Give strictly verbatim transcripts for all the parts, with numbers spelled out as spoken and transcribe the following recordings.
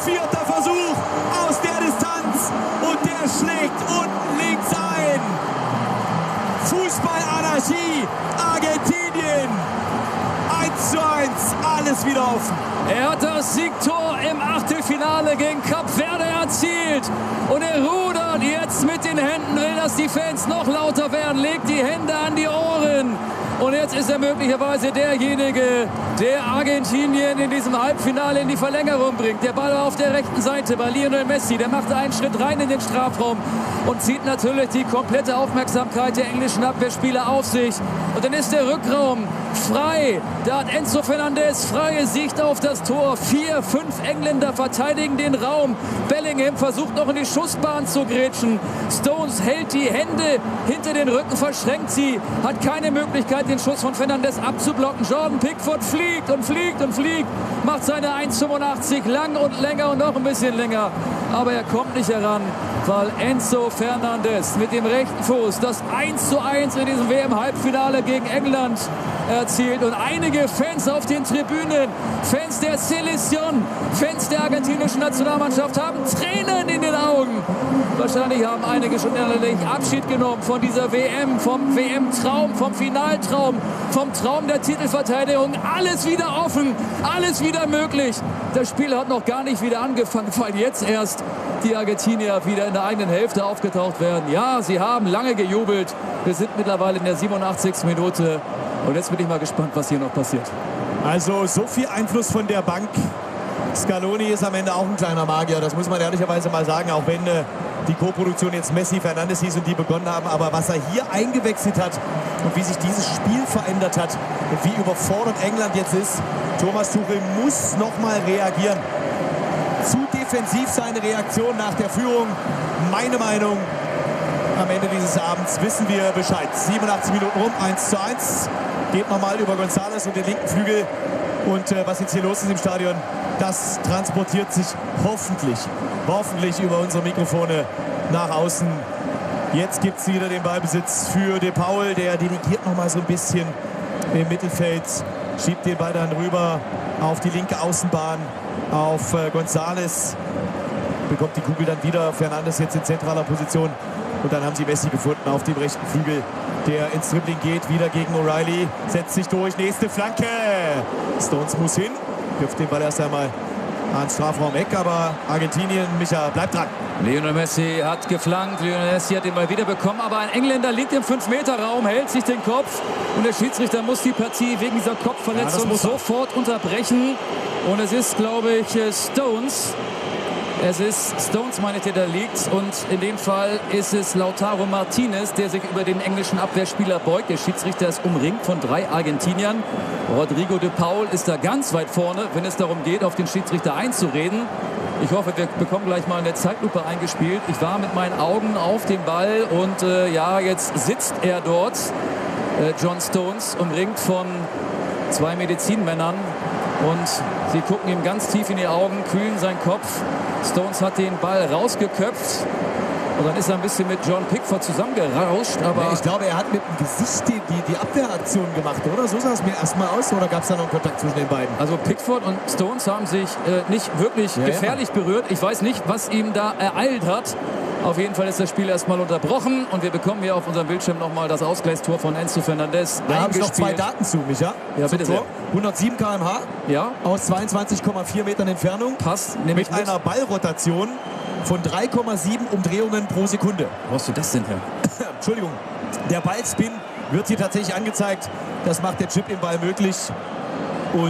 Vierter Versuch aus der Distanz und der schlägt unten links ein. Fußballanarchie, Argentinien. eins zu eins, alles wieder offen. Er hat das Siegtor im Achtelfinale gegen Kap Verde erzielt. Und er rudert jetzt mit den Händen, will, dass die Fans noch lauter werden, legt die Hände an die Ohren. Und jetzt ist er möglicherweise derjenige, der Argentinien in diesem Halbfinale in die Verlängerung bringt. Der Ball auf der rechten Seite bei Lionel Messi. Der macht einen Schritt rein in den Strafraum und zieht natürlich die komplette Aufmerksamkeit der englischen Abwehrspieler auf sich. Und dann ist der Rückraum frei. Da hat Enzo Fernandez freie Sicht auf das Tor. Vier, fünf Engländer verteidigen den Raum. Bellingham versucht noch in die Schussbahn zu grätschen. Stones hält die Hände hinter den Rücken, verschränkt sie, hat keine Möglichkeit, den Schuss von Fernandes abzublocken. Jordan Pickford fliegt und fliegt und fliegt, macht seine eins Komma fünfundachtzig lang und länger und noch ein bisschen länger. Aber er kommt nicht heran, weil Enzo Fernandes mit dem rechten Fuß das eins zu eins in diesem W M-Halbfinale gegen England erzielt. Und einige Fans auf den Tribünen, Fans der Selección, Fans der argentinischen Nationalmannschaft haben Tränen in den Augen. Wahrscheinlich haben einige schon ehrlich Abschied genommen von dieser W M, vom W M-Traum, vom Finaltraum, vom Traum der Titelverteidigung. Alles wieder offen, alles wieder möglich. Das Spiel hat noch gar nicht wieder angefangen, weil jetzt erst die Argentinier wieder in der eigenen Hälfte aufgetaucht werden. Ja, sie haben lange gejubelt. Wir sind mittlerweile in der siebenundachtzigsten Minute. Und jetzt bin ich mal gespannt, was hier noch passiert. Also so viel Einfluss von der Bank. Scaloni ist am Ende auch ein kleiner Magier. Das muss man ehrlicherweise mal sagen. Auch wenn äh, die Co-Produktion jetzt Messi, Fernandes hieß und die begonnen haben. Aber was er hier eingewechselt hat und wie sich dieses Spiel verändert hat und wie überfordert England jetzt ist. Thomas Tuchel muss noch mal reagieren. Zu defensiv seine Reaktion nach der Führung. Meine Meinung. Am Ende dieses Abends wissen wir Bescheid. siebenundachtzig Minuten rum, eins zu eins. Geht nochmal über González und den linken Flügel. Und äh, was jetzt hier los ist im Stadion, das transportiert sich hoffentlich, hoffentlich über unsere Mikrofone nach außen. Jetzt gibt es wieder den Ballbesitz für De Paul. Der delegiert nochmal so ein bisschen im Mittelfeld. Schiebt den Ball dann rüber auf die linke Außenbahn, auf äh, González. Bekommt die Kugel dann wieder. Fernandes jetzt in zentraler Position. Und dann haben sie Messi gefunden auf dem rechten Flügel, der ins Dribbling geht, wieder gegen O'Reilly, setzt sich durch, nächste Flanke. Stones muss hin, wirft den Ball erst einmal ans Strafraum-Eck, aber Argentinien, Micha, bleibt dran. Lionel Messi hat geflankt, Lionel Messi hat den Ball wieder bekommen, aber ein Engländer liegt im fünf Meter Raum, hält sich den Kopf und der Schiedsrichter muss die Partie wegen dieser Kopfverletzung ja, sofort unterbrechen. Und es ist, glaube ich, Stones. Es ist Stones, meine ich, der da liegt. Und in dem Fall ist es Lautaro Martinez, der sich über den englischen Abwehrspieler beugt. Der Schiedsrichter ist umringt von drei Argentiniern. Rodrigo de Paul ist da ganz weit vorne, wenn es darum geht, auf den Schiedsrichter einzureden. Ich hoffe, wir bekommen gleich mal eine Zeitlupe eingespielt. Ich war mit meinen Augen auf dem Ball und äh, ja, jetzt sitzt er dort. Äh, John Stones, umringt von zwei Medizinmännern. Und sie gucken ihm ganz tief in die Augen, kühlen seinen Kopf. Stones hat den Ball rausgeköpft. Und dann ist er ein bisschen mit John Pickford zusammengerauscht. Aber nee, ich glaube, er hat mit dem Gesicht die, die, die Abwehraktion gemacht, oder? So sah es mir erstmal aus. Oder gab es da noch einen Kontakt zwischen den beiden? Also Pickford und Stones haben sich äh, nicht wirklich ja, gefährlich ja. berührt. Ich weiß nicht, was ihm da ereilt hat. Auf jeden Fall ist das Spiel erstmal unterbrochen. Und wir bekommen hier auf unserem Bildschirm nochmal das Ausgleichstor von Enzo Fernandes. Da habe ich noch zwei Daten zu, Micha. Ja, bitte sehr. hundertsieben Kilometer pro Stunde ja. aus zweiundzwanzig Komma vier Metern Entfernung. Passt. Mit, mit einer Ballrotation von drei Komma sieben Umdrehungen pro Sekunde. Wo hast du das denn her? Entschuldigung. Der Ballspin wird hier tatsächlich angezeigt. Das macht der Chip im Ball möglich. Und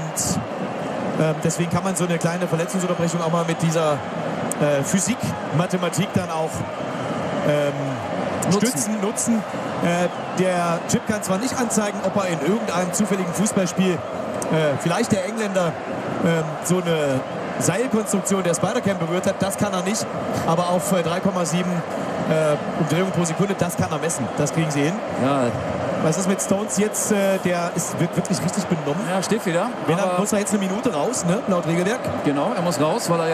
ähm, deswegen kann man so eine kleine Verletzungsunterbrechung auch mal mit dieser äh, Physik, Mathematik dann auch ähm, nutzen. stützen, nutzen. Äh, der Chip kann zwar nicht anzeigen, ob er in irgendeinem zufälligen Fußballspiel äh, vielleicht der Engländer äh, so eine Seilkonstruktion der Spider-Cam berührt hat, das kann er nicht. Aber auf äh, drei Komma sieben äh, Umdrehungen pro Sekunde, das kann er messen. Das kriegen sie hin. Ja. Was ist mit Stones jetzt? Äh, der ist, wird wirklich richtig benommen. Ja, steht wieder. Wenn er, muss er jetzt eine Minute raus, ne? Laut Regelwerk. Genau, er muss raus, weil er